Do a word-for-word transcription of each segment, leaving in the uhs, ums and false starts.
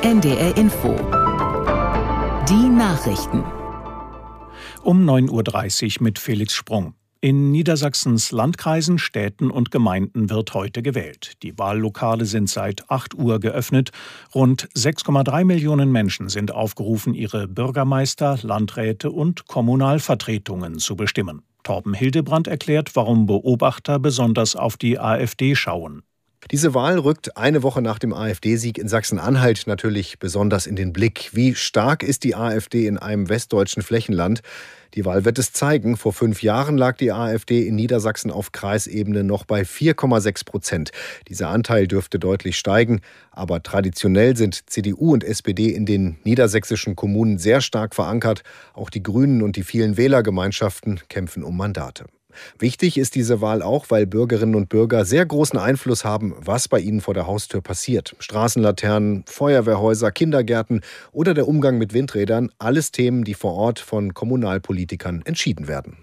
N D R Info. Die Nachrichten. Um neun Uhr dreißig mit Felix Sprung. In Niedersachsens Landkreisen, Städten und Gemeinden wird heute gewählt. Die Wahllokale sind seit acht Uhr geöffnet. Rund sechs Komma drei Millionen Menschen sind aufgerufen, ihre Bürgermeister, Landräte und Kommunalvertretungen zu bestimmen. Torben Hildebrand erklärt, warum Beobachter besonders auf die AfD schauen. Diese Wahl rückt eine Woche nach dem AfD-Sieg in Sachsen-Anhalt natürlich besonders in den Blick. Wie stark ist die AfD in einem westdeutschen Flächenland? Die Wahl wird es zeigen. Vor fünf Jahren lag die AfD in Niedersachsen auf Kreisebene noch bei vier Komma sechs Prozent. Dieser Anteil dürfte deutlich steigen. Aber traditionell sind C D U und S P D in den niedersächsischen Kommunen sehr stark verankert. Auch die Grünen und die vielen Wählergemeinschaften kämpfen um Mandate. Wichtig ist diese Wahl auch, weil Bürgerinnen und Bürger sehr großen Einfluss haben, was bei ihnen vor der Haustür passiert. Straßenlaternen, Feuerwehrhäuser, Kindergärten oder der Umgang mit Windrädern, alles Themen, die vor Ort von Kommunalpolitikern entschieden werden.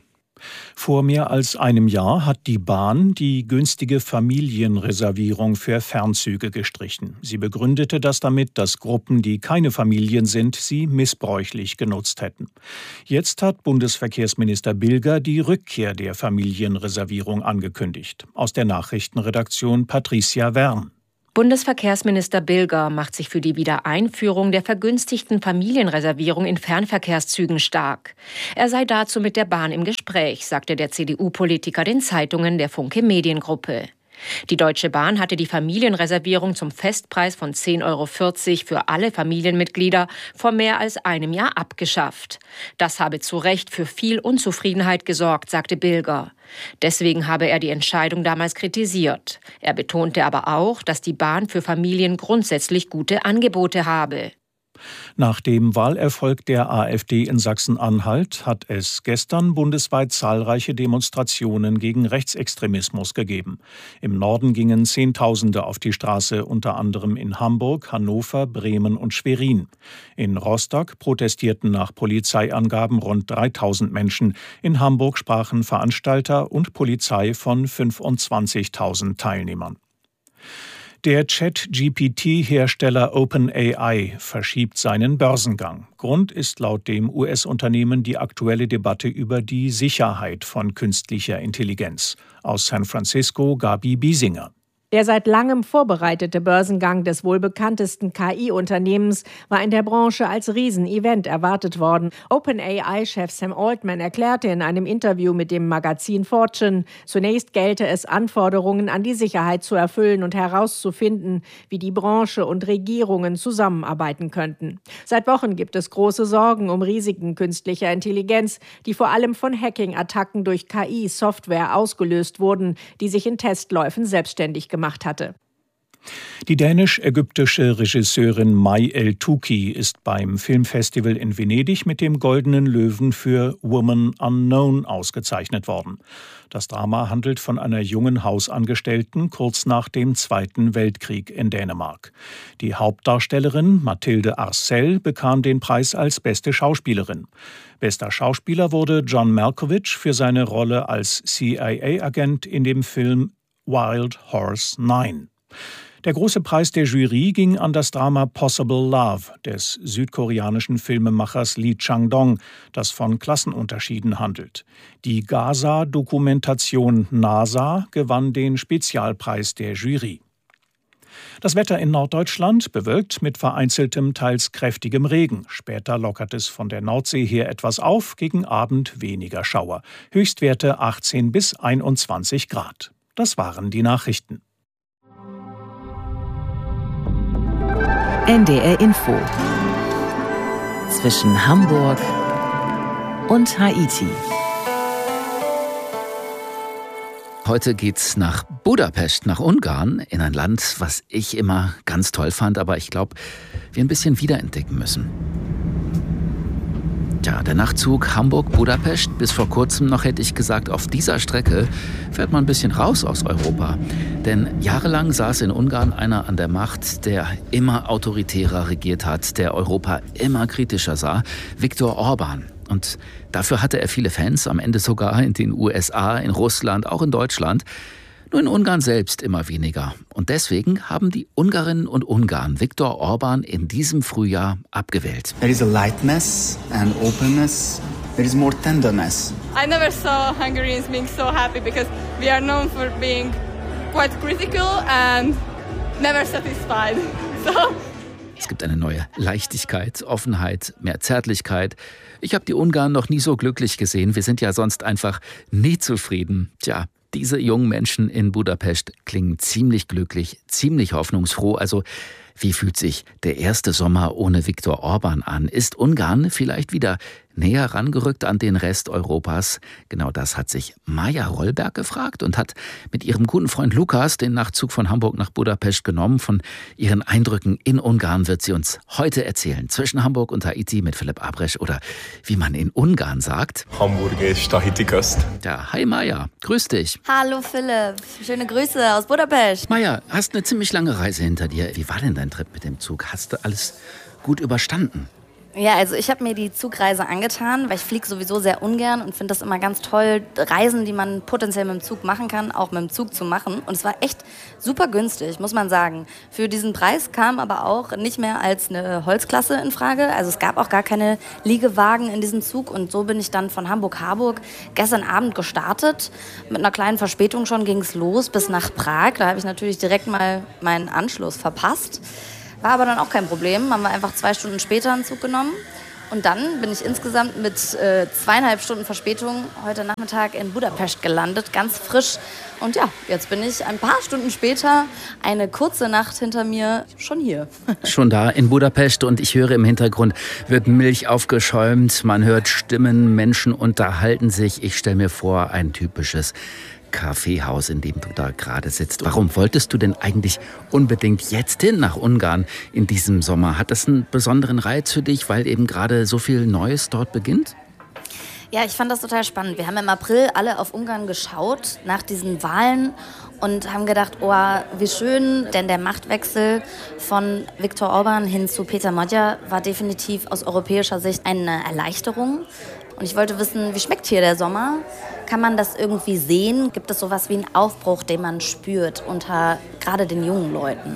Vor mehr als einem Jahr hat die Bahn die günstige Familienreservierung für Fernzüge gestrichen. Sie begründete das damit, dass Gruppen, die keine Familien sind, sie missbräuchlich genutzt hätten. Jetzt hat Bundesverkehrsminister Bilger die Rückkehr der Familienreservierung angekündigt. Aus der Nachrichtenredaktion Patricia Wern. Bundesverkehrsminister Bilger macht sich für die Wiedereinführung der vergünstigten Familienreservierung in Fernverkehrszügen stark. Er sei dazu mit der Bahn im Gespräch, sagte der C D U-Politiker den Zeitungen der Funke Mediengruppe. Die Deutsche Bahn hatte die Familienreservierung zum Festpreis von zehn Euro vierzig für alle Familienmitglieder vor mehr als einem Jahr abgeschafft. Das habe zu Recht für viel Unzufriedenheit gesorgt, sagte Bilger. Deswegen habe er die Entscheidung damals kritisiert. Er betonte aber auch, dass die Bahn für Familien grundsätzlich gute Angebote habe. Nach dem Wahlerfolg der AfD in Sachsen-Anhalt hat es gestern bundesweit zahlreiche Demonstrationen gegen Rechtsextremismus gegeben. Im Norden gingen Zehntausende auf die Straße, unter anderem in Hamburg, Hannover, Bremen und Schwerin. In Rostock protestierten nach Polizeiangaben rund dreitausend Menschen. In Hamburg sprachen Veranstalter und Polizei von fünfundzwanzigtausend Teilnehmern. Der Chat-G P T-Hersteller OpenAI verschiebt seinen Börsengang. Grund ist laut dem U S-Unternehmen die aktuelle Debatte über die Sicherheit von künstlicher Intelligenz. Aus San Francisco Gabi Biesinger. Der seit langem vorbereitete Börsengang des wohl bekanntesten K I-Unternehmens war in der Branche als Riesenevent erwartet worden. OpenAI-Chef Sam Altman erklärte in einem Interview mit dem Magazin Fortune, zunächst gelte es, Anforderungen an die Sicherheit zu erfüllen und herauszufinden, wie die Branche und Regierungen zusammenarbeiten könnten. Seit Wochen gibt es große Sorgen um Risiken künstlicher Intelligenz, die vor allem von Hacking-Attacken durch K I-Software ausgelöst wurden, die sich in Testläufen selbstständig gemacht hatte. Die dänisch-ägyptische Regisseurin Mai El-Touki ist beim Filmfestival in Venedig mit dem Goldenen Löwen für Woman Unknown ausgezeichnet worden. Das Drama handelt von einer jungen Hausangestellten kurz nach dem Zweiten Weltkrieg in Dänemark. Die Hauptdarstellerin Mathilde Arcel bekam den Preis als beste Schauspielerin. Bester Schauspieler wurde John Malkovich für seine Rolle als C I A-Agent in dem Film Wild Horse neun. Der große Preis der Jury ging an das Drama Possible Love des südkoreanischen Filmemachers Lee Chang-dong, das von Klassenunterschieden handelt. Die Gaza-Dokumentation NASA gewann den Spezialpreis der Jury. Das Wetter in Norddeutschland bewölkt mit vereinzeltem, teils kräftigem Regen. Später lockert es von der Nordsee her etwas auf, gegen Abend weniger Schauer. Höchstwerte achtzehn bis einundzwanzig Grad. Das waren die Nachrichten. N D R Info. Zwischen Hamburg und Haiti. Heute geht's nach Budapest, nach Ungarn, in ein Land, was ich immer ganz toll fand, aber ich glaube, wir ein bisschen wiederentdecken müssen. Tja, der Nachtzug Hamburg-Budapest, bis vor kurzem noch hätte ich gesagt, auf dieser Strecke fährt man ein bisschen raus aus Europa. Denn jahrelang saß in Ungarn einer an der Macht, der immer autoritärer regiert hat, der Europa immer kritischer sah, Viktor Orbán. Und dafür hatte er viele Fans, am Ende sogar in den U S A, in Russland, auch in Deutschland. Nur in Ungarn selbst immer weniger. Und deswegen haben die Ungarinnen und Ungarn Viktor Orbán in diesem Frühjahr abgewählt. There is a lightness and openness. There is more tenderness. I never saw Hungarians being so happy because we are known for being quite critical and never satisfied. So es gibt eine neue Leichtigkeit, Offenheit, mehr Zärtlichkeit. Ich habe die Ungarn noch nie so glücklich gesehen. Wir sind ja sonst einfach nie zufrieden. Tja, diese jungen Menschen in Budapest klingen ziemlich glücklich, ziemlich hoffnungsfroh. Also wie fühlt sich der erste Sommer ohne Viktor Orbán an? Ist Ungarn vielleicht wieder näher rangerückt an den Rest Europas? Genau das hat sich Maja Rollberg gefragt und hat mit ihrem guten Freund Lukas den Nachtzug von Hamburg nach Budapest genommen. Von ihren Eindrücken in Ungarn wird sie uns heute erzählen. Zwischen Hamburg und Tahiti mit Philipp Abresch oder wie man in Ungarn sagt. Hamburg ist Tahiti-Küste. Ja, hi Maja, grüß dich. Hallo Philipp, schöne Grüße aus Budapest. Maja, hast eine ziemlich lange Reise hinter dir. Wie war denn dein Trip mit dem Zug? Hast du alles gut überstanden? Ja, also ich habe mir die Zugreise angetan, weil ich fliege sowieso sehr ungern und finde das immer ganz toll, Reisen, die man potenziell mit dem Zug machen kann, auch mit dem Zug zu machen. Und es war echt super günstig, muss man sagen. Für diesen Preis kam aber auch nicht mehr als eine Holzklasse in Frage. Also es gab auch gar keine Liegewagen in diesem Zug. Und so bin ich dann von Hamburg-Harburg gestern Abend gestartet. Mit einer kleinen Verspätung schon ging es los bis nach Prag. Da habe ich natürlich direkt mal meinen Anschluss verpasst. War aber dann auch kein Problem, haben wir einfach zwei Stunden später einen Zug genommen. Und dann bin ich insgesamt mit äh, zweieinhalb Stunden Verspätung heute Nachmittag in Budapest gelandet, ganz frisch. Und ja, jetzt bin ich ein paar Stunden später, eine kurze Nacht hinter mir, schon hier. Schon da in Budapest und ich höre im Hintergrund, wird Milch aufgeschäumt, man hört Stimmen, Menschen unterhalten sich. Ich stelle mir vor, ein typisches Kaffeehaus, in dem du da gerade sitzt. Warum wolltest du denn eigentlich unbedingt jetzt hin nach Ungarn in diesem Sommer? Hat das einen besonderen Reiz für dich, weil eben gerade so viel Neues dort beginnt? Ja, ich fand das total spannend. Wir haben im April alle auf Ungarn geschaut nach diesen Wahlen und haben gedacht, oh, wie schön, denn der Machtwechsel von Viktor Orbán hin zu Peter Magyar war definitiv aus europäischer Sicht eine Erleichterung. Und ich wollte wissen, wie schmeckt hier der Sommer? Kann man das irgendwie sehen? Gibt es sowas wie einen Aufbruch, den man spürt unter gerade den jungen Leuten?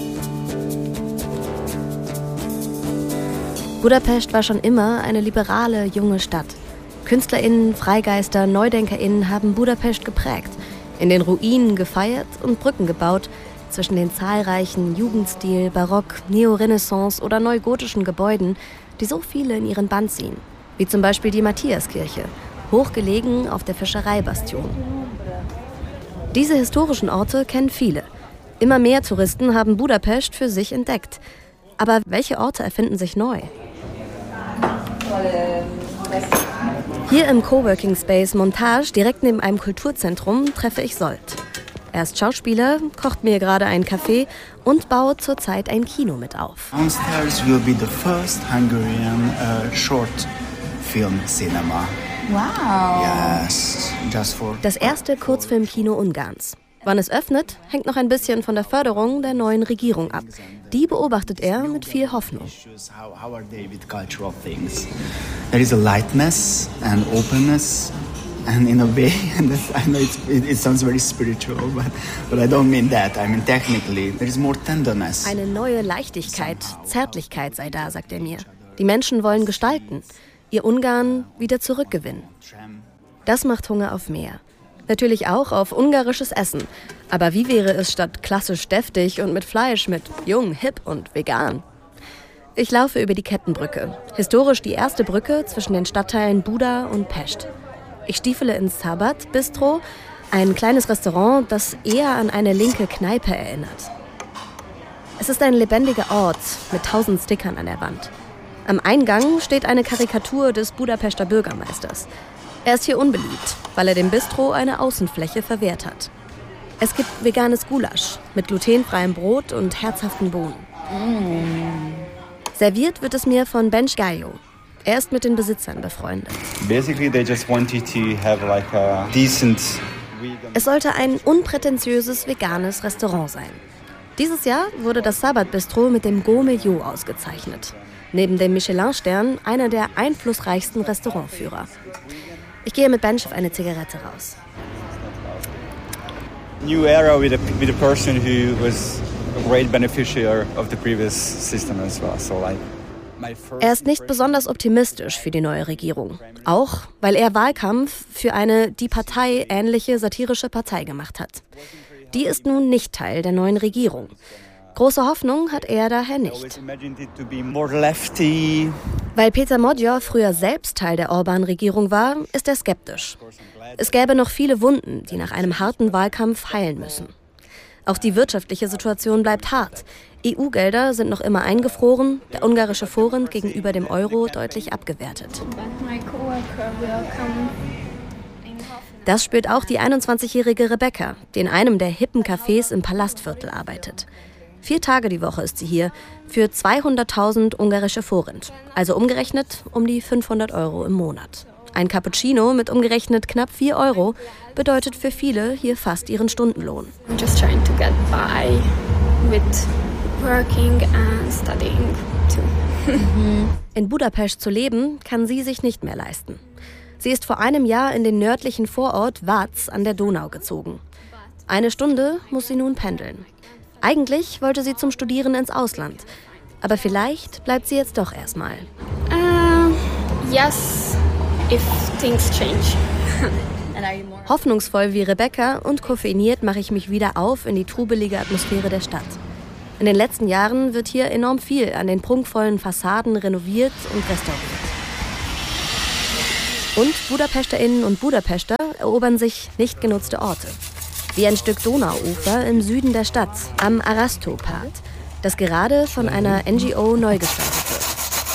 Budapest war schon immer eine liberale, junge Stadt. KünstlerInnen, Freigeister, NeudenkerInnen haben Budapest geprägt, in den Ruinen gefeiert und Brücken gebaut zwischen den zahlreichen Jugendstil-, Barock-, Neorenaissance- oder neugotischen Gebäuden, die so viele in ihren Bann ziehen. Wie zum Beispiel die Matthiaskirche, hochgelegen auf der Fischereibastion. Diese historischen Orte kennen viele. Immer mehr Touristen haben Budapest für sich entdeckt. Aber welche Orte erfinden sich neu? Hier im Coworking Space Montage, direkt neben einem Kulturzentrum, treffe ich Solt. Er ist Schauspieler, kocht mir gerade einen Kaffee und baut zurzeit ein Kino mit auf. Downstairs will be the first Hungarian uh, short film cinema. Wow. Yes, just for Das erste Kurzfilmkino Ungarns. Wann es öffnet, hängt noch ein bisschen von der Förderung der neuen Regierung ab. Die beobachtet er mit viel Hoffnung. How, how are they with cultural things? There is a lightness and openness, and in a way, and this, I know it's, it, it sounds very spiritual, but, but I don't mean that. I mean technically, there is more tenderness. Eine neue Leichtigkeit, Zärtlichkeit sei da, sagt er mir. Die Menschen wollen gestalten, ihr Ungarn wieder zurückgewinnen. Das macht Hunger auf mehr. Natürlich auch auf ungarisches Essen. Aber wie wäre es statt klassisch deftig und mit Fleisch mit jung, hip und vegan? Ich laufe über die Kettenbrücke. Historisch die erste Brücke zwischen den Stadtteilen Buda und Pest. Ich stiefele ins Szabad Bistro, ein kleines Restaurant, das eher an eine linke Kneipe erinnert. Es ist ein lebendiger Ort mit tausend Stickern an der Wand. Am Eingang steht eine Karikatur des Budapester Bürgermeisters. Er ist hier unbeliebt, weil er dem Bistro eine Außenfläche verwehrt hat. Es gibt veganes Gulasch mit glutenfreiem Brot und herzhaften Bohnen. Mm. Serviert wird es mir von Bench Gayo. Er ist mit den Besitzern befreundet. Basically, they just wanted to have like a decent Es sollte ein unprätentiöses veganes Restaurant sein. Dieses Jahr wurde das Szabad Bistro mit dem Gourmet ausgezeichnet. Neben dem Michelin-Stern einer der einflussreichsten Restaurantführer. Ich gehe mit Bench auf eine Zigarette raus. New era with a, with a person who was a great beneficiary of the previous system as well. So like Er ist nicht besonders optimistisch für die neue Regierung. Auch, weil er Wahlkampf für eine die Partei ähnliche satirische Partei gemacht hat. Die ist nun nicht Teil der neuen Regierung. Große Hoffnung hat er daher nicht. Weil Peter Modjor früher selbst Teil der Orban-Regierung war, ist er skeptisch. Es gäbe noch viele Wunden, die nach einem harten Wahlkampf heilen müssen. Auch die wirtschaftliche Situation bleibt hart. E U-Gelder sind noch immer eingefroren, der ungarische Forint gegenüber dem Euro deutlich abgewertet. Das spürt auch die einundzwanzigjährige Rebecca, die in einem der hippen Cafés im Palastviertel arbeitet. Vier Tage die Woche ist sie hier für zweihunderttausend ungarische Forint, also umgerechnet um die fünfhundert Euro im Monat. Ein Cappuccino mit umgerechnet knapp vier Euro bedeutet für viele hier fast ihren Stundenlohn. I'm just trying to get by with working and studying too. In Budapest zu leben, kann sie sich nicht mehr leisten. Sie ist vor einem Jahr in den nördlichen Vorort Vác an der Donau gezogen. Eine Stunde muss sie nun pendeln. Eigentlich wollte sie zum Studieren ins Ausland. Aber vielleicht bleibt sie jetzt doch erstmal. Uh, yes, if things change. Hoffnungsvoll wie Rebecca und koffeiniert mache ich mich wieder auf in die trubelige Atmosphäre der Stadt. In den letzten Jahren wird hier enorm viel an den prunkvollen Fassaden renoviert und restauriert. Und BudapesterInnen und Budapester erobern sich nicht genutzte Orte. Wie ein Stück Donauufer im Süden der Stadt, am Arastopad, das gerade von einer N G O neu gestaltet wird.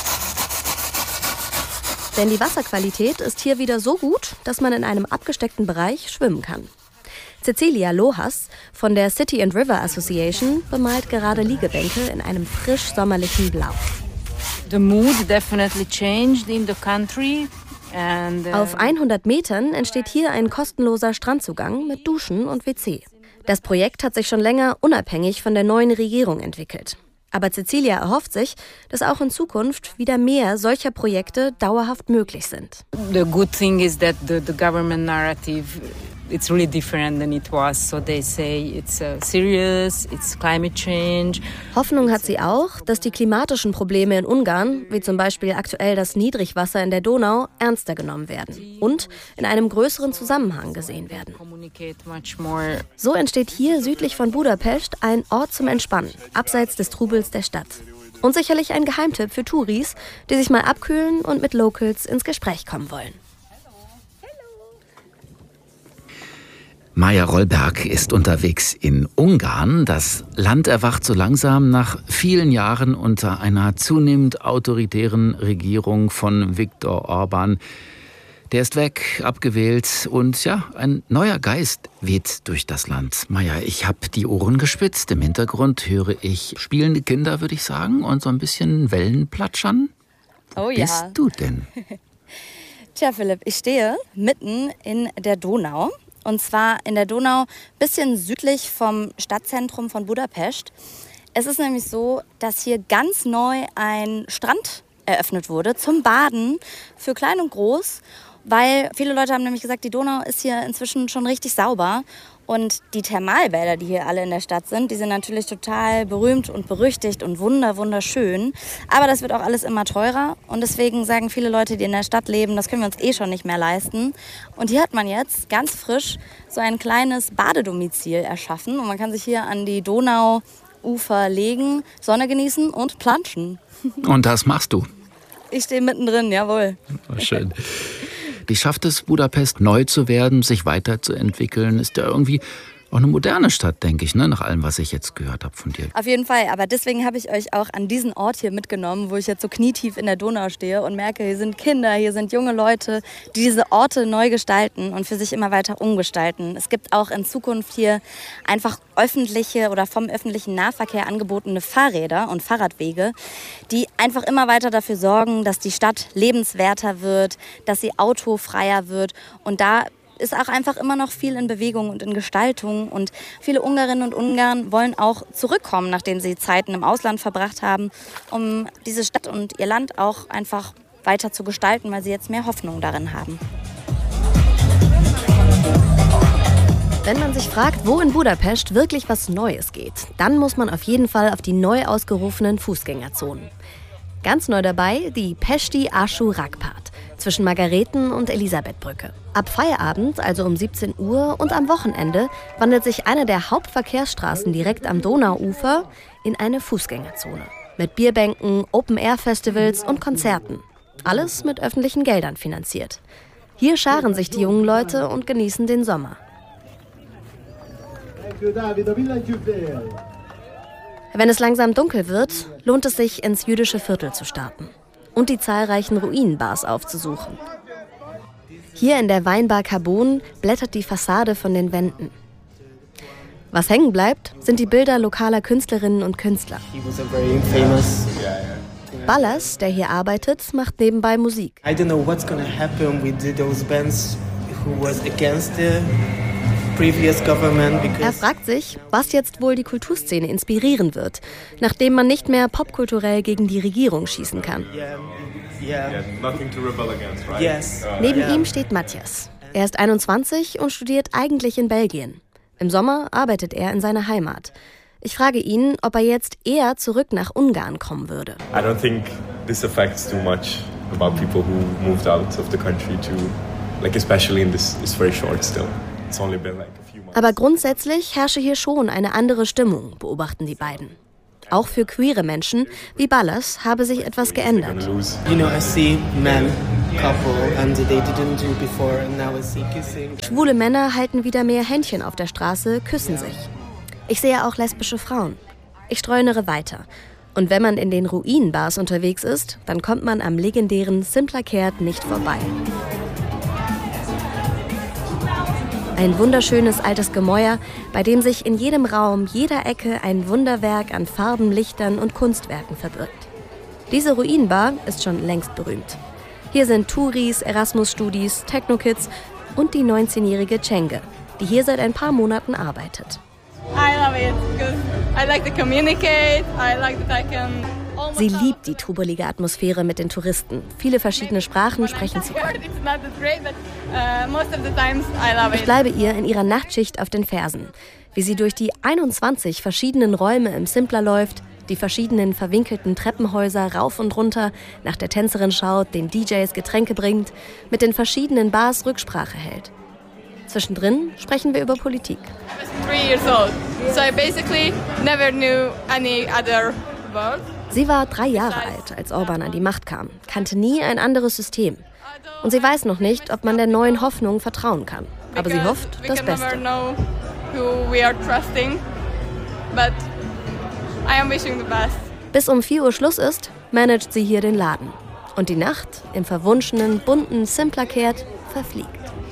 Denn die Wasserqualität ist hier wieder so gut, dass man in einem abgesteckten Bereich schwimmen kann. Cecilia Lohas von der City and River Association bemalt gerade Liegebänke in einem frisch sommerlichen Blau. The mood definitely changed in the country. And, uh Auf hundert Metern entsteht hier ein kostenloser Strandzugang mit Duschen und W C. Das Projekt hat sich schon länger unabhängig von der neuen Regierung entwickelt. Aber Cecilia erhofft sich, dass auch in Zukunft wieder mehr solcher Projekte dauerhaft möglich sind. The good thing is that the, the government narrative, it's really different than it was. So they say it's uh, serious, it's climate change. Hoffnung hat sie auch, dass die klimatischen Probleme in Ungarn, wie zum Beispiel aktuell das Niedrigwasser in der Donau, ernster genommen werden und in einem größeren Zusammenhang gesehen werden. So entsteht hier südlich von Budapest ein Ort zum Entspannen, abseits des Trubels der Stadt. Und sicherlich ein Geheimtipp für Touris, die sich mal abkühlen und mit Locals ins Gespräch kommen wollen. Maja Rollberg ist unterwegs in Ungarn. Das Land erwacht so langsam nach vielen Jahren unter einer zunehmend autoritären Regierung von Viktor Orban. Der ist weg, abgewählt und ja, ein neuer Geist weht durch das Land. Maja, ich habe die Ohren gespitzt. Im Hintergrund höre ich spielende Kinder, würde ich sagen, und so ein bisschen Wellen platschern. Oh ja. Bist du denn? Tja, Philipp, ich stehe mitten in der Donau. Und zwar in der Donau, bisschen südlich vom Stadtzentrum von Budapest. Es ist nämlich so, dass hier ganz neu ein Strand eröffnet wurde zum Baden für klein und groß. Weil viele Leute haben nämlich gesagt, die Donau ist hier inzwischen schon richtig sauber. Und die Thermalbäder, die hier alle in der Stadt sind, die sind natürlich total berühmt und berüchtigt und wunder, wunderschön. Aber das wird auch alles immer teurer. Und deswegen sagen viele Leute, die in der Stadt leben, das können wir uns eh schon nicht mehr leisten. Und hier hat man jetzt ganz frisch so ein kleines Badedomizil erschaffen. Und man kann sich hier an die Donauufer legen, Sonne genießen und planschen. Und das machst du? Ich stehe mittendrin, jawohl. Oh, schön. Wie schafft es, Budapest neu zu werden, sich weiterzuentwickeln? Ist ja irgendwie auch eine moderne Stadt, denke ich, ne? Nach allem, was ich jetzt gehört habe von dir. Auf jeden Fall, aber deswegen habe ich euch auch an diesen Ort hier mitgenommen, wo ich jetzt so knietief in der Donau stehe und merke, hier sind Kinder, hier sind junge Leute, die diese Orte neu gestalten und für sich immer weiter umgestalten. Es gibt auch in Zukunft hier einfach öffentliche oder vom öffentlichen Nahverkehr angebotene Fahrräder und Fahrradwege, die einfach immer weiter dafür sorgen, dass die Stadt lebenswerter wird, dass sie autofreier wird. Und da ist auch einfach immer noch viel in Bewegung und in Gestaltung. Und viele Ungarinnen und Ungarn wollen auch zurückkommen, nachdem sie Zeiten im Ausland verbracht haben, um diese Stadt und ihr Land auch einfach weiter zu gestalten, weil sie jetzt mehr Hoffnung darin haben. Wenn man sich fragt, wo in Budapest wirklich was Neues geht, dann muss man auf jeden Fall auf die neu ausgerufenen Fußgängerzonen. Ganz neu dabei die Pesti Arschu Rakpart zwischen Margareten- und Elisabethbrücke. Ab Feierabend, also um siebzehn Uhr und am Wochenende, wandelt sich eine der Hauptverkehrsstraßen direkt am Donauufer in eine Fußgängerzone. Mit Bierbänken, Open-Air-Festivals und Konzerten. Alles mit öffentlichen Geldern finanziert. Hier scharen sich die jungen Leute und genießen den Sommer. Wenn es langsam dunkel wird, lohnt es sich, ins jüdische Viertel zu starten und die zahlreichen Ruinenbars aufzusuchen. Hier in der Weinbar Carbon blättert die Fassade von den Wänden. Was hängen bleibt, sind die Bilder lokaler Künstlerinnen und Künstler. Ballas, der hier arbeitet, macht nebenbei Musik. I don't know what's gonna happen with those bands who was against the previous government. Er fragt sich, was jetzt wohl die Kulturszene inspirieren wird, nachdem man nicht mehr popkulturell gegen die Regierung schießen kann. Neben ihm steht Matthias. Er ist einundzwanzig und studiert eigentlich in Belgien. Im Sommer arbeitet er in seiner Heimat. Ich frage ihn, ob er jetzt eher zurück nach Ungarn kommen würde. I don't think this affects too much about people who moved out of the country to, like especially in this, it's very short still. It's only been like a few months. Aber grundsätzlich herrsche hier schon eine andere Stimmung, beobachten die beiden. Auch für queere Menschen wie Ballas habe sich etwas geändert. You know, I see men, couple, and they didn't do before, and now I see kissing. Schwule Männer halten wieder mehr Händchen auf der Straße, küssen sich. Ich sehe auch lesbische Frauen. Ich streunere weiter. Und wenn man in den Ruinenbars unterwegs ist, dann kommt man am legendären Simpler Kert nicht vorbei. Ein wunderschönes altes Gemäuer, bei dem sich in jedem Raum, jeder Ecke ein Wunderwerk an Farben, Lichtern und Kunstwerken verbirgt. Diese Ruinenbar ist schon längst berühmt. Hier sind Touris, Erasmus-Studis, Techno-Kids und die neunzehnjährige Cenge, die hier seit ein paar Monaten arbeitet. I love it because I like to communicate. I like that I can. Sie liebt die trubelige Atmosphäre mit den Touristen. Viele verschiedene Sprachen sprechen sie. Ich bleibe ihr in ihrer Nachtschicht auf den Fersen, wie sie durch die einundzwanzig verschiedenen Räume im Simpler läuft, die verschiedenen verwinkelten Treppenhäuser rauf und runter, nach der Tänzerin schaut, den D Js Getränke bringt, mit den verschiedenen Bars Rücksprache hält. Zwischendrin sprechen wir über Politik. Sie war drei Jahre alt, als Orban an die Macht kam, kannte nie ein anderes System. Und sie weiß noch nicht, ob man der neuen Hoffnung vertrauen kann. Aber sie hofft das Beste. Bis um vier Uhr Schluss ist, managt sie hier den Laden. Und die Nacht im verwunschenen, bunten Simpler Kert verfliegt.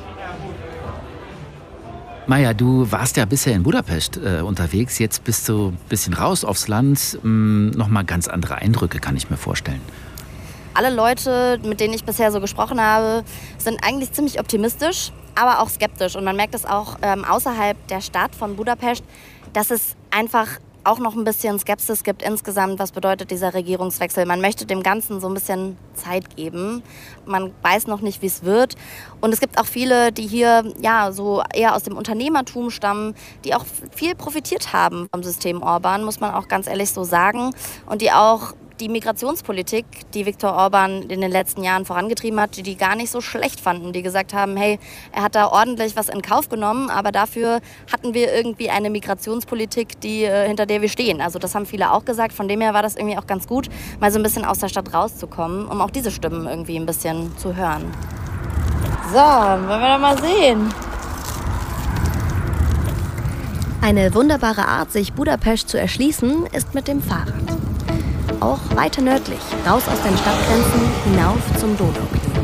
Maja, du warst ja bisher in Budapest äh, unterwegs, jetzt bist du ein bisschen raus aufs Land. Hm, nochmal ganz andere Eindrücke, kann ich mir vorstellen. Alle Leute, mit denen ich bisher so gesprochen habe, sind eigentlich ziemlich optimistisch, aber auch skeptisch. Und man merkt es auch ähm, außerhalb der Stadt von Budapest, dass es einfach auch noch ein bisschen Skepsis gibt insgesamt. Was bedeutet dieser Regierungswechsel? Man möchte dem Ganzen so ein bisschen Zeit geben. Man weiß noch nicht, wie es wird. Und es gibt auch viele, die hier ja so eher aus dem Unternehmertum stammen, die auch viel profitiert haben vom System Orban, muss man auch ganz ehrlich so sagen. Und die auch die Migrationspolitik, die Viktor Orban in den letzten Jahren vorangetrieben hat, die die gar nicht so schlecht fanden, die gesagt haben, hey, er hat da ordentlich was in Kauf genommen, aber dafür hatten wir irgendwie eine Migrationspolitik, die, hinter der wir stehen. Also das haben viele auch gesagt, von dem her war das irgendwie auch ganz gut, mal so ein bisschen aus der Stadt rauszukommen, um auch diese Stimmen irgendwie ein bisschen zu hören. So, wollen wir doch mal sehen. Eine wunderbare Art, sich Budapest zu erschließen, ist mit dem Fahrrad. Auch weiter nördlich, raus aus den Stadtgrenzen, hinauf zum Donauknie.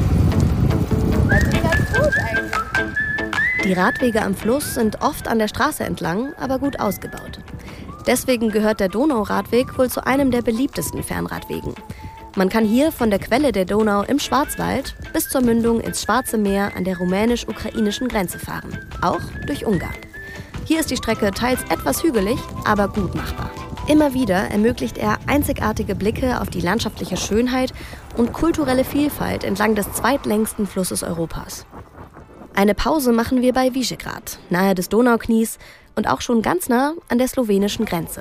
Die Radwege am Fluss sind oft an der Straße entlang, aber gut ausgebaut. Deswegen gehört der Donauradweg wohl zu einem der beliebtesten Fernradwegen. Man kann hier von der Quelle der Donau im Schwarzwald bis zur Mündung ins Schwarze Meer an der rumänisch-ukrainischen Grenze fahren, auch durch Ungarn. Hier ist die Strecke teils etwas hügelig, aber gut machbar. Immer wieder ermöglicht er einzigartige Blicke auf die landschaftliche Schönheit und kulturelle Vielfalt entlang des zweitlängsten Flusses Europas. Eine Pause machen wir bei Visegrad, nahe des Donauknies und auch schon ganz nah an der slowenischen Grenze.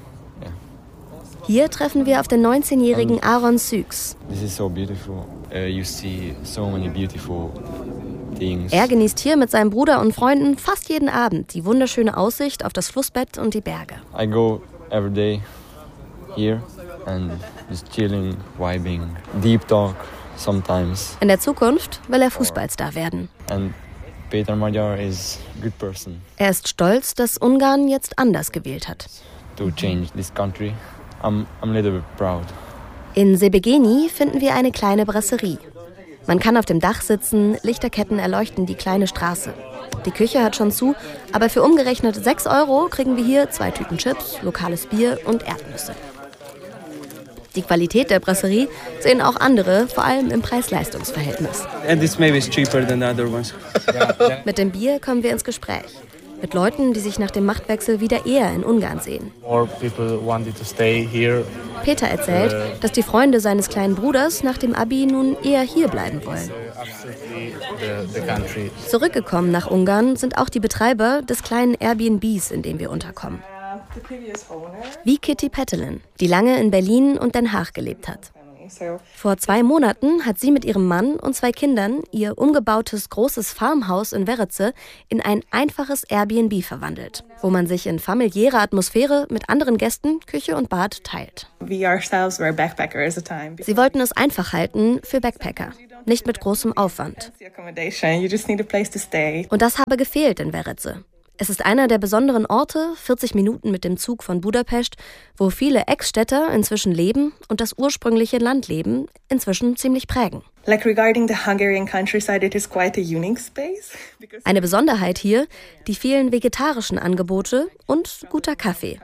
Hier treffen wir auf den neunzehnjährigen Aaron Süks. This is so beautiful. Uh, you see so many beautiful things. Er genießt hier mit seinem Bruder und Freunden fast jeden Abend die wunderschöne Aussicht auf das Flussbett und die Berge. I go every day here and just chilling, vibing, deep talk sometimes. In der Zukunft will er Fußballstar werden. And Peter Magyar is a good person. Er ist stolz, dass Ungarn jetzt anders gewählt hat. To change this country. I'm, I'm a little bit proud. In Sebegeni finden wir eine kleine Brasserie. Man kann auf dem Dach sitzen, Lichterketten erleuchten die kleine Straße. Die Küche hat schon zu, aber für umgerechnet sechs Euro kriegen wir hier zwei Tüten Chips, lokales Bier und Erdnüsse. Die Qualität der Brasserie sehen auch andere, vor allem im Preis-Leistungs-Verhältnis. And this maybe is cheaper than the other ones. Mit dem Bier kommen wir ins Gespräch. Mit Leuten, die sich nach dem Machtwechsel wieder eher in Ungarn sehen. More people wanted to stay here. Peter erzählt, dass die Freunde seines kleinen Bruders nach dem Abi nun eher hier bleiben wollen. Zurückgekommen nach Ungarn sind auch die Betreiber des kleinen Airbnbs, in dem wir unterkommen. Wie Kitty Pettelin, die lange in Berlin und Den Haag gelebt hat. Vor zwei Monaten hat sie mit ihrem Mann und zwei Kindern ihr umgebautes großes Farmhaus in Werece in ein einfaches Airbnb verwandelt, wo man sich in familiärer Atmosphäre mit anderen Gästen Küche und Bad teilt. Sie wollten es einfach halten für Backpacker, nicht mit großem Aufwand. Und das habe gefehlt in Werece. Es ist einer der besonderen Orte, vierzig Minuten mit dem Zug von Budapest, wo viele Ex-Städter inzwischen leben und das ursprüngliche Landleben inzwischen ziemlich prägen. Eine Besonderheit hier, die vielen vegetarischen Angebote und guter Kaffee.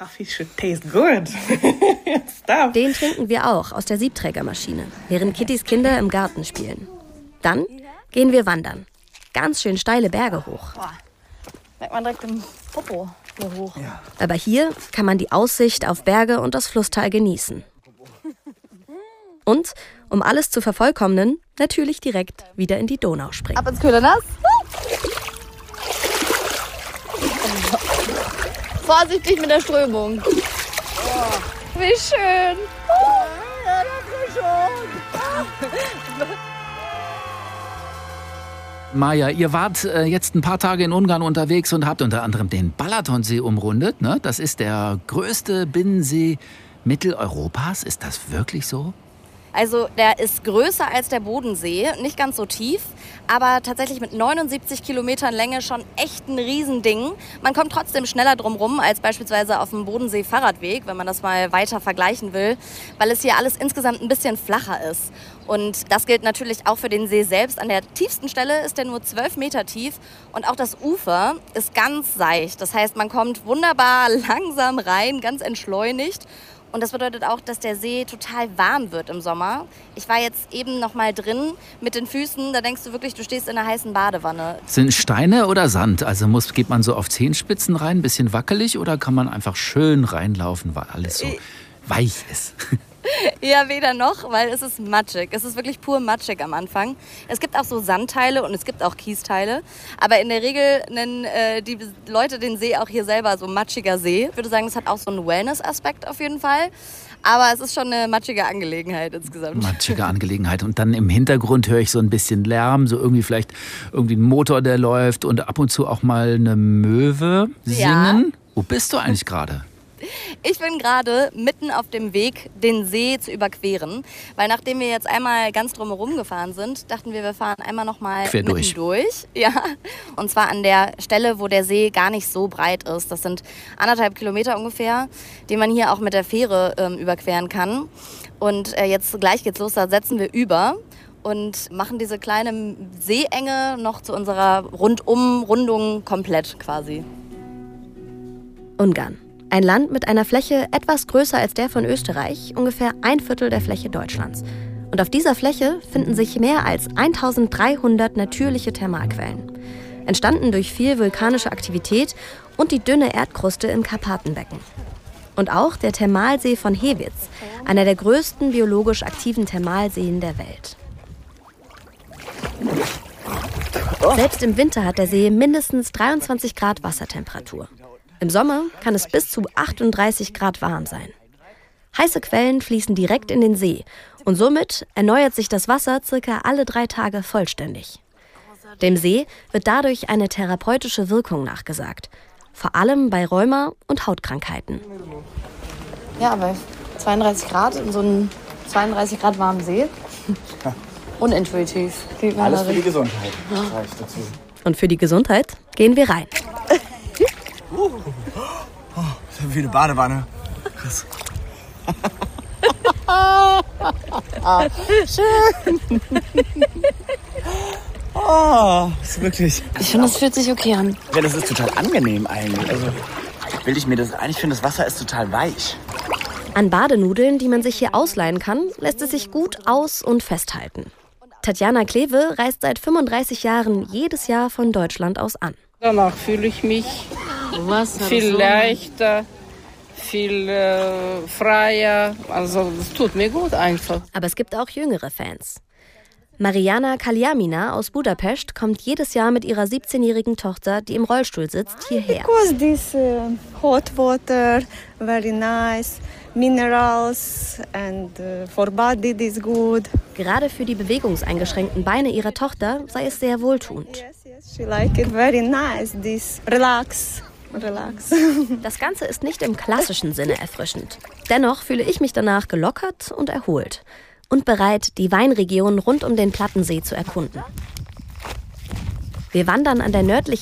Den trinken wir auch aus der Siebträgermaschine, während Kittys Kinder im Garten spielen. Dann gehen wir wandern. Ganz schön steile Berge hoch. Merkt man direkt im Popo hier hoch. Ja. Aber hier kann man die Aussicht auf Berge und das Flusstal genießen. Und, um alles zu vervollkommnen, natürlich direkt wieder in die Donau springen. Ab ins Ködernass. Vorsichtig mit der Strömung. Oh. Wie schön. Oh. Ja, das ist schon. Maja, ihr wart äh, jetzt ein paar Tage in Ungarn unterwegs und habt unter anderem den Balatonsee umrundet. Ne? Das ist der größte Binnensee Mitteleuropas. Ist das wirklich so? Also der ist größer als der Bodensee, nicht ganz so tief, aber tatsächlich mit neunundsiebzig Kilometern Länge schon echt ein Riesending. Man kommt trotzdem schneller drum rum als beispielsweise auf dem Bodensee-Fahrradweg, wenn man das mal weiter vergleichen will, weil es hier alles insgesamt ein bisschen flacher ist. Und das gilt natürlich auch für den See selbst. An der tiefsten Stelle ist der nur zwölf Meter tief und auch das Ufer ist ganz seicht. Das heißt, man kommt wunderbar langsam rein, ganz entschleunigt. Und das bedeutet auch, dass der See total warm wird im Sommer. Ich war jetzt eben noch mal drin mit den Füßen. Da denkst du wirklich, du stehst in einer heißen Badewanne. Sind Steine oder Sand? Also muss, geht man so auf Zehenspitzen rein, ein bisschen wackelig, oder kann man einfach schön reinlaufen, weil alles so weich ist? Ja, weder noch, weil es ist matschig. Es ist wirklich pur matschig am Anfang. Es gibt auch so Sandteile und es gibt auch Kiesteile. Aber in der Regel nennen äh, die Leute den See auch hier selber so matschiger See. Ich würde sagen, es hat auch so einen Wellness-Aspekt auf jeden Fall. Aber es ist schon eine matschige Angelegenheit insgesamt. Matschige Angelegenheit. Und dann im Hintergrund höre ich so ein bisschen Lärm, so irgendwie vielleicht irgendwie ein Motor, der läuft und ab und zu auch mal eine Möwe singen. Ja. Wo bist du eigentlich gerade? Ich bin gerade mitten auf dem Weg, den See zu überqueren. Weil nachdem wir jetzt einmal ganz drumherum gefahren sind, dachten wir, wir fahren einmal noch mal Quer mitten durch. durch. Ja. Und zwar an der Stelle, wo der See gar nicht so breit ist. Das sind anderthalb Kilometer ungefähr, die man hier auch mit der Fähre ähm, überqueren kann. Und äh, jetzt gleich geht's los, da setzen wir über und machen diese kleine Seeenge noch zu unserer Rundumrundung komplett quasi. Ungarn. Ein Land mit einer Fläche etwas größer als der von Österreich, ungefähr ein Viertel der Fläche Deutschlands. Und auf dieser Fläche finden sich mehr als eintausenddreihundert natürliche Thermalquellen. Entstanden durch viel vulkanische Aktivität und die dünne Erdkruste im Karpatenbecken. Und auch der Thermalsee von Hewitz, einer der größten biologisch aktiven Thermalseen der Welt. Selbst im Winter hat der See mindestens dreiundzwanzig Grad Wassertemperatur. Im Sommer kann es bis zu achtunddreißig Grad warm sein. Heiße Quellen fließen direkt in den See und somit erneuert sich das Wasser circa alle drei Tage vollständig. Dem See wird dadurch eine therapeutische Wirkung nachgesagt, vor allem bei Rheuma und Hautkrankheiten. Ja, bei zweiunddreißig Grad in so einem zweiunddreißig Grad warmen See. Unintuitiv. Alles für die Gesundheit, ja. sage ich dazu. Und für die Gesundheit gehen wir rein. Uh, oh, das ist wie eine Badewanne. Krass. Schön. Oh, das ist wirklich. Ich finde, das fühlt sich okay an. Ja, das ist total angenehm eigentlich. Also, will ich mir das eigentlich finde, das Wasser ist total weich. An Badenudeln, die man sich hier ausleihen kann, lässt es sich gut aus- und festhalten. Tatjana Kleve reist seit fünfunddreißig Jahren jedes Jahr von Deutschland aus an. Danach fühle ich mich viel leichter, viel äh, freier. Also es tut mir gut einfach. Aber es gibt auch jüngere Fans. Mariana Kaliamina aus Budapest kommt jedes Jahr mit ihrer siebzehnjährigen Tochter, die im Rollstuhl sitzt, hierher. Because this uh, hot water, very nice, minerals and uh, for body it is good. Gerade für die bewegungseingeschränkten Beine ihrer Tochter sei es sehr wohltuend. Yes, yes, she like it very nice. This relax. Relax. Das Ganze ist nicht im klassischen Sinne erfrischend. Dennoch fühle ich mich danach gelockert und erholt und bereit, die Weinregion rund um den Plattensee zu erkunden. Wir wandern an der nördlichen